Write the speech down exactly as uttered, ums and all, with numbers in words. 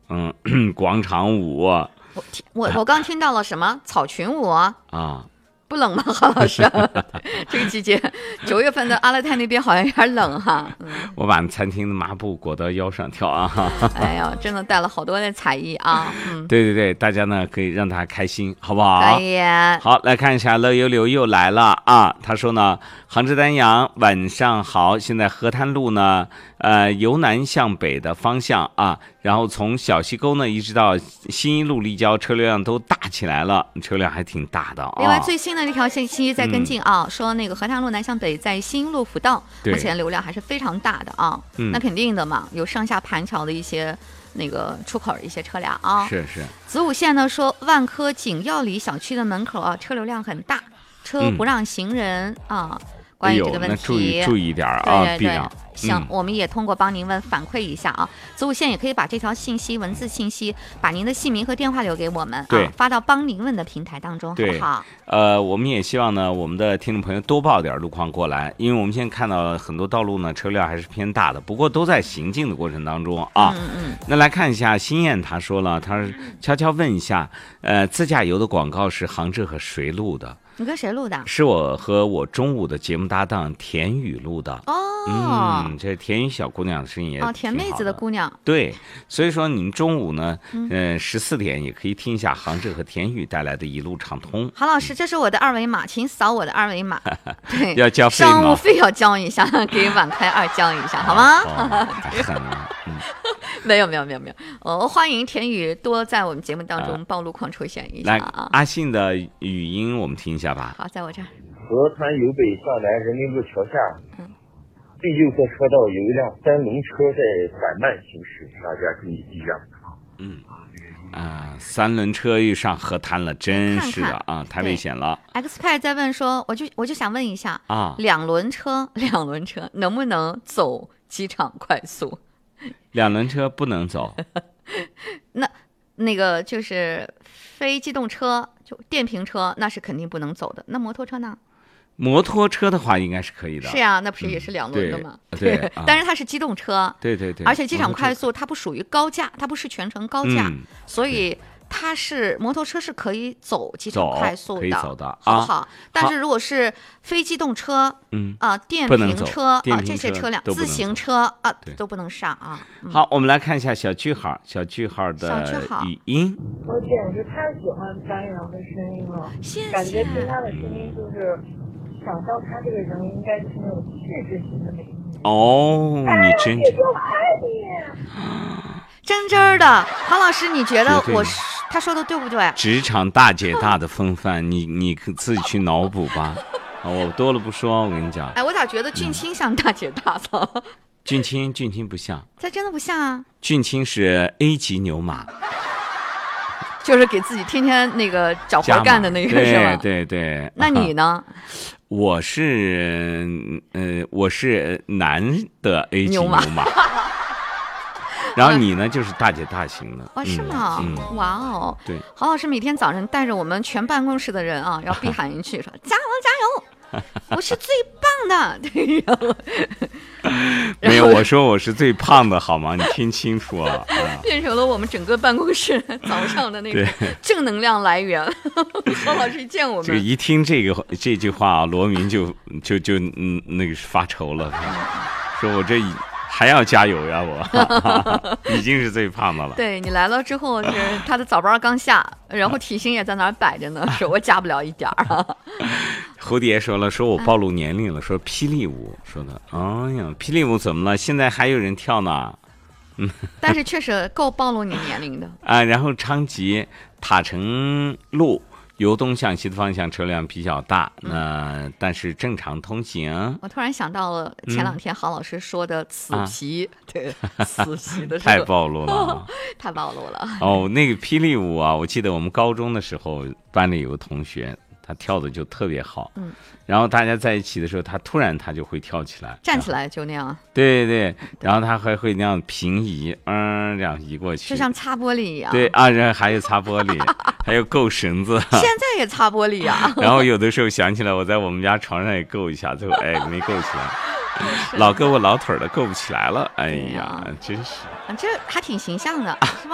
嗯，广场舞。我我我刚听到了什么草裙舞啊？不冷吗，郝老师？这个季节，九月份的阿勒泰那边好像有点冷哈。嗯、 我把餐厅的抹布裹到腰上跳啊！ 哎呀，真的带了好多的才艺啊！嗯， 对对对，大家呢可以让他开心，好不好？ 可以。 好，来看一下乐悠悠又来了啊！他说呢，杭州丹阳晚上好，现在河滩路呢，呃，由南向北的方向啊，然后从小溪沟呢一直到新一路立交，车流量都大起来了，车辆还挺大的啊。 另外最新的这条信息在跟进啊，嗯、说那个河滩路南向北在新路辅道，目前流量还是非常大的啊。嗯，那肯定的嘛，有上下盘桥的一些那个出口的一些车辆啊。 是是。 子午线呢说万科景耀里小区的门口啊，车流量很大，车不让行人、嗯、啊。关于这个问题， 那注意注意点啊， 对对对，行、嗯，我们也通过帮您问反馈一下啊。子午线也可以把这条信息文字信息，把您的姓名和电话留给我们， 对、 啊，发到帮您问的平台当中，好不好？ 呃，我们也希望呢，我们的听众朋友多报点路况过来，因为我们现在看到很多道路呢车辆还是偏大的，不过都在行进的过程当中啊。 嗯嗯。 那来看一下，新燕他说了，他悄悄问一下，呃，自驾游的广告是杭州和谁录的？ 你跟谁录的？ 是我和我中午的节目搭档田雨录的。 哦， 嗯，这田雨小姑娘的声音也哦，甜妹子的姑娘。 对，所以说你们中午呢，嗯，十四点也可以听一下杭州和田雨带来的一路畅通。 郝老师，这是我的二维码，请扫我的二维码。对， 要交费吗？ 商务费要交一下，给晚开二交一下，好吗？ 哦、太狠了。嗯没有没有没有没有，我欢迎田雨多在我们节目当中报路况出现一下啊。 阿信的语音我们听一下吧。 好，在我这儿。 河滩由北向南人民路桥下，嗯，第六个车道有一辆三轮车在缓慢行驶，大家注意避让。 嗯啊，三轮车又上河滩了，真是的看看啊，太危险了。 X 派在问说，我就我就想问一下啊， 两轮车两轮车能不能走机场快速？ 两轮车不能走， 那那个就是非机动车，就电瓶车，那是肯定不能走的。那摩托车呢？ 摩托车的话应该是可以的。 是呀，那不是也是两轮的吗？ 嗯、对，对啊、但是它是机动车。 对对对。 而且机场快速它不属于高架，它不是全程高架， 嗯、 所以。它是摩托车是可以走机场快速的， 可以走的， 好不好？啊、但是如果是非机动车， 嗯啊、呃，电瓶车啊、呃、这些车辆， 自行车啊、呃、都不能上啊、 嗯。好，我们来看一下小句号，小句号的语音。 我简直太喜欢丹阳的声音了， 谢谢。 感觉听他的声音就是想到他这个人应该是那种气质型的美女。 哦，你真真。我爱你。 真真的，郝老师，你觉得我是他说的对不对？ 职场大姐大的风范，你你自己去脑补吧。我多了不说，我跟你讲。 哎，我咋觉得俊卿像大姐大呢？嗯、 俊卿，俊卿不像。 他真的不像啊。 俊卿是 A 级牛马， 就是给自己天天那个找活干的那个是吧？ 对对对。 那你呢？ 我是呃，我是男的 A 级牛马。牛马然后你呢，就是大姐大型的哦，是吗？ 嗯， 哇哦， 对， 郝老师每天早上带着我们全办公室的人啊，然后必喊一句说加油加油，我是最棒的。对，然后没有，我说我是最胖的，好吗？你听清楚啊！ 变成了我们整个办公室早上的那个正能量来源。郝老师见我们， 这个一听这个这句话啊，罗明就就就嗯那个发愁了，说我这一。还要加油呀，我已经是最胖的了。 对，你来了之后，是他的早班刚下，然后体型也在那儿摆着呢，说我加不了一点儿。 蝴蝶说了，说我暴露年龄了，说霹雳舞说的，哎呀，霹雳舞怎么了？现在还有人跳呢。嗯， 但是确实够暴露你年龄的啊。然后昌吉塔城路。由东向西的方向车辆比较大，那但是正常通行。 我突然想到了前两天郝老师说的死皮，嗯、对，死皮的时候太暴露了， 太暴露了。 哦，那个霹雳舞啊，我记得我们高中的时候，班里有个同学，他跳的就特别好，嗯，然后大家在一起的时候，他突然他就会跳起来， 站起来就那样， 对对，然后他还会那样平移，嗯，这样移过去， 就像擦玻璃一样， 对啊，然后还有擦玻璃，还有够绳子， 现在也擦玻璃啊。 然后有的时候想起来，我在我们家床上也够一下，最后哎没够起来，老胳膊老腿的够不起来了，哎呀，真是， 这还挺形象的。